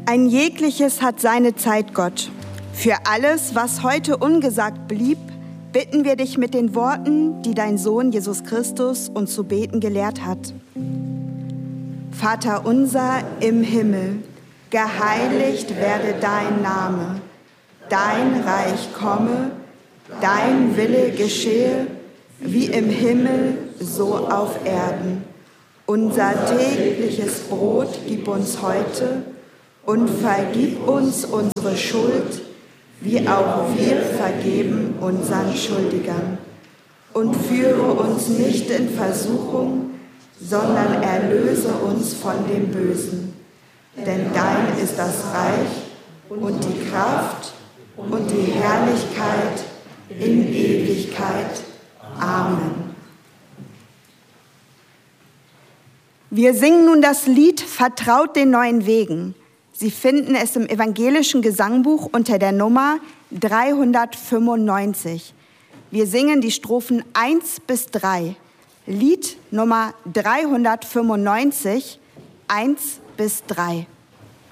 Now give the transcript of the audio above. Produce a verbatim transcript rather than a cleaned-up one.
Ein jegliches hat seine Zeit, Gott. Für alles, was heute ungesagt blieb, bitten wir dich mit den Worten, die dein Sohn Jesus Christus uns zu beten gelehrt hat. Vater unser im Himmel, geheiligt werde dein Name. Dein Reich komme, dein Wille geschehe, wie im Himmel, so auf Erden. Unser tägliches Brot gib uns heute und vergib uns unsere Schuld, wie auch wir vergeben unseren Schuldigern. Und führe uns nicht in Versuchung, sondern erlöse uns von dem Bösen. Denn dein ist das Reich und die Kraft und die Herrlichkeit in Ewigkeit. Amen. Wir singen nun das Lied Vertraut den neuen Wegen. Sie finden es im evangelischen Gesangbuch unter der Nummer dreihundertfünfundneunzig. Wir singen die Strophen eins bis drei. Lied Nummer dreihundertfünfundneunzig, eins bis drei.